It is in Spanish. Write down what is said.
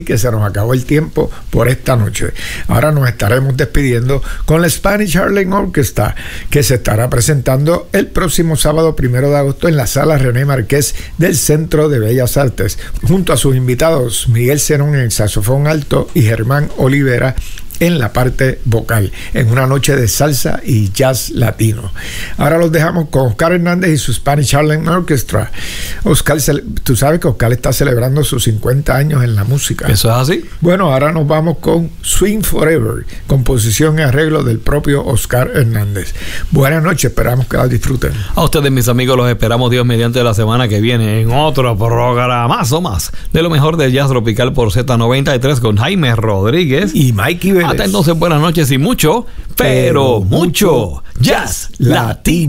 que se nos acabó el tiempo por esta noche. Ahora nos estaremos despidiendo con la Spanish Harlem Orchestra, que se estará presentando el próximo sábado 1 de agosto en la Sala René Márquez del Centro de Bellas Artes, junto a sus invitados Miguel Zenón en el saxofón alto y Germán Olivera en la parte vocal, en una noche de salsa y jazz latino. Ahora los dejamos con Oscar Hernández y su Spanish Harlem Orchestra. Oscar, tú sabes que Oscar está celebrando sus 50 años en la música. ¿Eso es así? Bueno, ahora nos vamos con Swing Forever, composición y arreglo del propio Oscar Hernández. Buenas noches, esperamos que la disfruten. A ustedes, mis amigos, los esperamos Dios mediante la semana que viene en otro programazo más de lo mejor del jazz tropical por Z93 con Jaime Rodríguez y Mikey Vélez. Hasta entonces, buenas noches y mucho, pero mucho jazz latino.